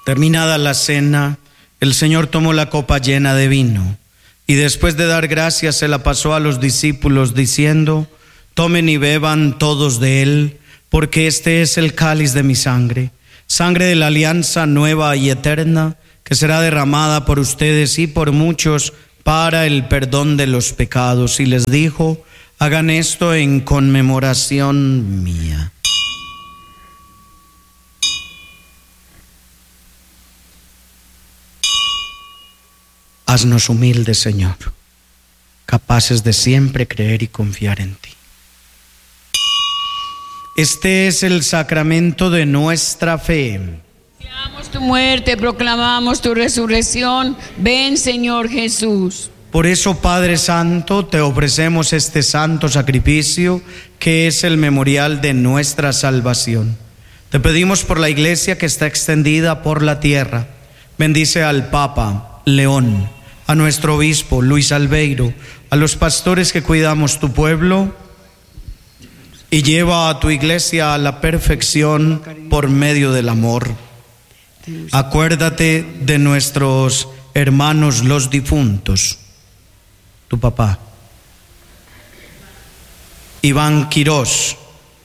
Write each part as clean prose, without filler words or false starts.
Terminada la cena, el Señor tomó la copa llena de vino y después de dar gracias se la pasó a los discípulos diciendo: tomen y beban todos de él, porque este es el cáliz de mi sangre, sangre de la alianza nueva y eterna, que será derramada por ustedes y por muchos para el perdón de los pecados. Y les dijo: hagan esto en conmemoración mía. Haznos humildes, Señor, capaces de siempre creer y confiar en ti. Este es el sacramento de nuestra fe. Proclamamos tu muerte, proclamamos tu resurrección. Ven, Señor Jesús. Por eso, Padre Santo, te ofrecemos este santo sacrificio que es el memorial de nuestra salvación. Te pedimos por la Iglesia que está extendida por la tierra. Bendice al Papa León, a nuestro obispo Luis Albeiro, a los pastores que cuidamos tu pueblo, y lleva a tu Iglesia a la perfección por medio del amor. Acuérdate de nuestros hermanos los difuntos, tu papá, Iván Quirós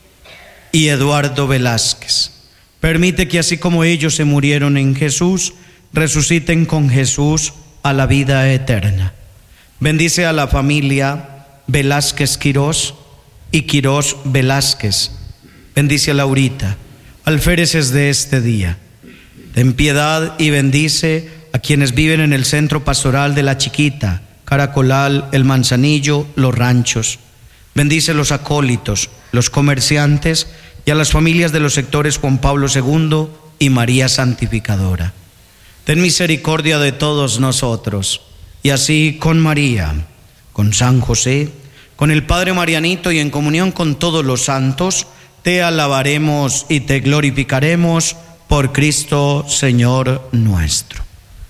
y Eduardo Velázquez. Permite que así como ellos se murieron en Jesús, resuciten con Jesús a la vida eterna. Bendice a la familia Velázquez Quirós y Quirós Velázquez. Bendice a Laurita, alféreces de este día. Ten piedad y bendice a quienes viven en el centro pastoral de La Chiquita, Caracolal, El Manzanillo, Los Ranchos. Bendice los acólitos, los comerciantes y a las familias de los sectores Juan Pablo II y María Santificadora. Ten misericordia de todos nosotros, y así con María, con San José, con el Padre Marianito y en comunión con todos los santos, te alabaremos y te glorificaremos por Cristo, Señor nuestro.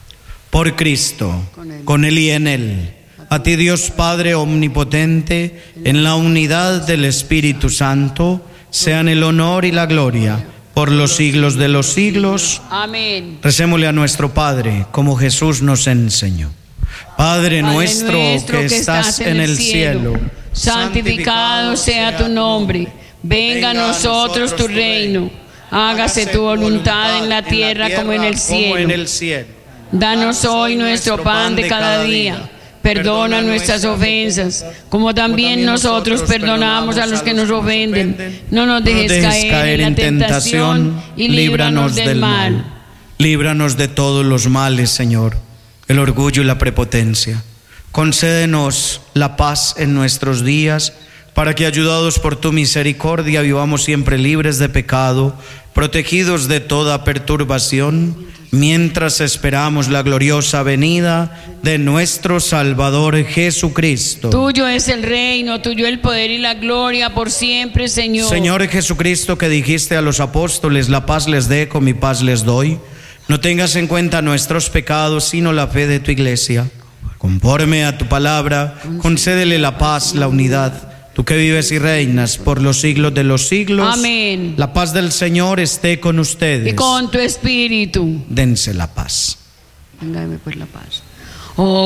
Por Cristo, con Él y en Él, a ti Dios Padre omnipotente, en la unidad del Espíritu Santo, sean el honor y la gloria por los siglos de los siglos. Amén. Recémosle a nuestro Padre, como Jesús nos enseñó. Padre nuestro que estás en el cielo, santificado sea tu nombre. Venga a nosotros tu reino. Hágase tu voluntad en la tierra como en el cielo. Danos hoy nuestro pan de cada día. Perdona nuestras ofensas, como también nosotros perdonamos a los que nos ofenden. No nos dejes caer en la tentación y líbranos del mal. Líbranos de todos los males, Señor, el orgullo y la prepotencia. Concédenos la paz en nuestros días, para que, ayudados por tu misericordia, vivamos siempre libres de pecado, protegidos de toda perturbación, mientras esperamos la gloriosa venida de nuestro Salvador Jesucristo. Tuyo es el reino, tuyo el poder y la gloria por siempre, Señor. Señor Jesucristo, que dijiste a los apóstoles: la paz les dejo, mi paz les doy, no tengas en cuenta nuestros pecados, sino la fe de tu Iglesia. Conforme a tu palabra, concédele la paz, la unidad. Tú que vives y reinas por los siglos de los siglos. Amén. La paz del Señor esté con ustedes. Y con tu espíritu. Dense la paz. Véngame pues la paz. Oh,